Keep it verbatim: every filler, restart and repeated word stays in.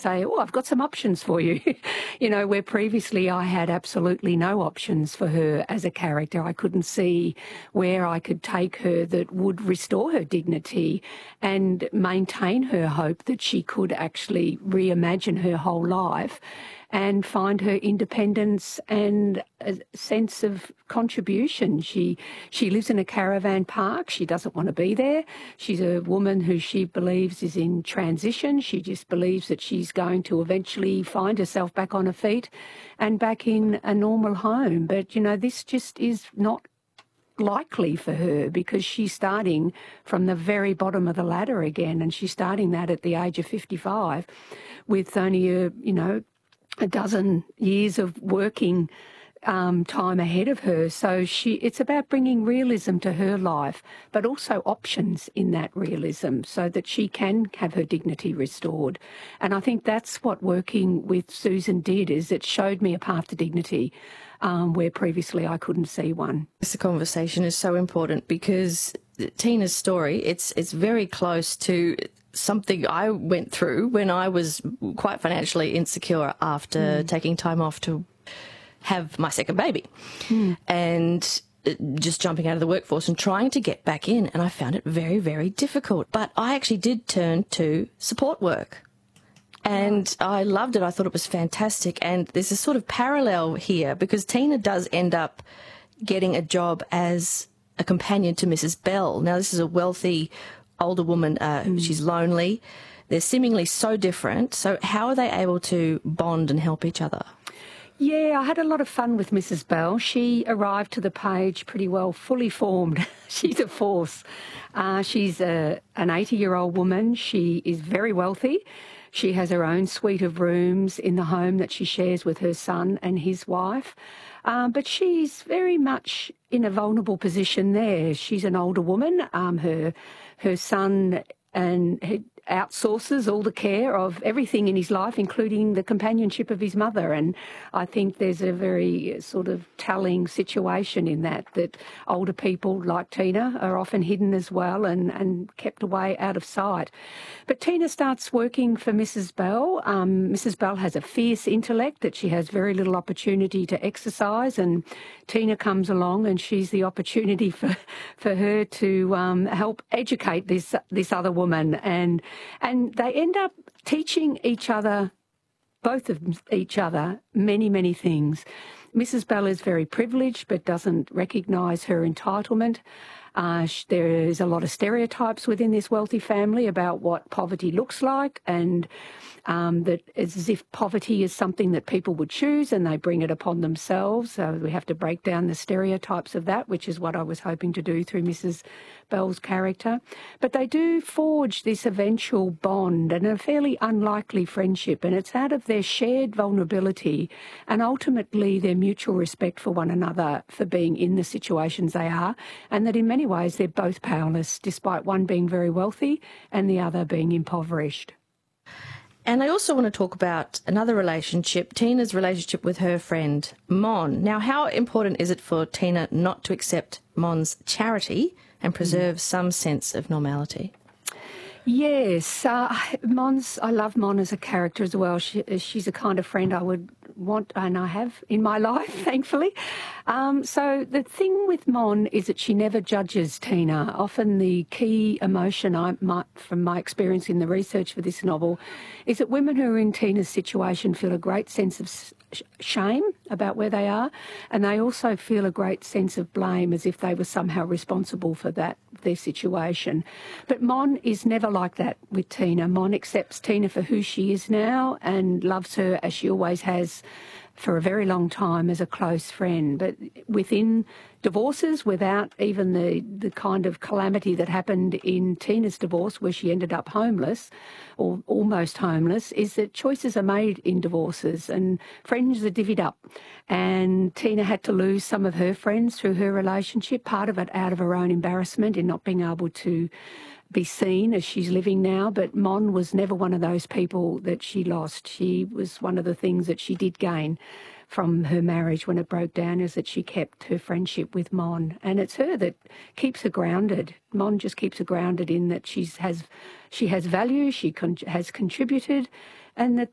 say, oh, I've got some options for you. You know, where previously I had absolutely no options for her as a character. I couldn't see where I could take her that would restore her dignity and maintain her hope that she could actually reimagine her whole life and find her independence and a sense of contribution. She she lives in a caravan park. She doesn't want to be there. She's a woman who she believes is in transition. She just believes that she's going to eventually find herself back on her feet and back in a normal home. But, you know, this just is not likely for her because she's starting from the very bottom of the ladder again, and she's starting that at the age of fifty-five with only a, you know, a dozen years of working um, time ahead of her. So she, it's about bringing realism to her life, but also options in that realism so that she can have her dignity restored. And I think that's what working with Susan did, is it showed me a path to dignity um, where previously I couldn't see one. This conversation is so important because Tina's story, it's it's very close to something I went through when I was quite financially insecure after mm. taking time off to have my second baby mm. and just jumping out of the workforce and trying to get back in. And I found it very, very difficult. But I actually did turn to support work. And I loved it. I thought it was fantastic. And there's a sort of parallel here because Tina does end up getting a job as a companion to Missus Bell. Now, this is a wealthy older woman. Uh, mm. She's lonely. They're seemingly so different. So how are they able to bond and help each other? Yeah, I had a lot of fun with Missus Bell. She arrived to the page pretty well fully formed. She's a force. Uh, she's a, an eighty-year-old woman. She is very wealthy. She has her own suite of rooms in the home that she shares with her son and his wife. Um, but she's very much in a vulnerable position there. She's an older woman. Um, her her son and her outsources all the care of everything in his life, including the companionship of his mother. And I think there's a very sort of telling situation in that, that older people like Tina are often hidden as well and, and kept away out of sight. But Tina starts working for Missus Bell. Um, Missus Bell has a fierce intellect that she has very little opportunity to exercise, and Tina comes along and she's the opportunity for, for her to um, help educate this, this other woman. And And they end up teaching each other, both of each other, many, many things. Missus Bell is very privileged but doesn't recognise her entitlement. Uh, there is a lot of stereotypes within this wealthy family about what poverty looks like, and um, that it's as if poverty is something that people would choose and they bring it upon themselves. So we have to break down the stereotypes of that, which is what I was hoping to do through Missus Bell's character. But they do forge this eventual bond and a fairly unlikely friendship, and it's out of their shared vulnerability and ultimately their mutual respect for one another for being in the situations they are, and that in many ways they're both powerless, despite one being very wealthy and the other being impoverished. And I also want to talk about another relationship, Tina's relationship with her friend, Mon. Now, how important is it for Tina not to accept Mon's charity and preserve mm. some sense of normality? Yes, uh, Mon's, I love Mon as a character as well. She, she's a kind of friend I would want, and I have in my life, thankfully. Um, so the thing with Mon is that she never judges Tina. Often the key emotion, I my, from my experience in the research for this novel, is that women who are in Tina's situation feel a great sense of shame about where they are, and they also feel a great sense of blame, as if they were somehow responsible for that, their situation. But Mon is never like that with Tina. Mon accepts Tina for who she is now and loves her as she always has for a very long time as a close friend. But within divorces, without even the, the kind of calamity that happened in Tina's divorce, where she ended up homeless or almost homeless, is that choices are made in divorces and friends are divvied up. And Tina had to lose some of her friends through her relationship, part of it out of her own embarrassment in not being able to be seen as she's living now. But Mon was never one of those people that she lost. She was one of the things that she did gain from her marriage when it broke down, is that she kept her friendship with Mon. And it's her that keeps her grounded. Mon just keeps her grounded in that she's has she has value, she con- has contributed, and that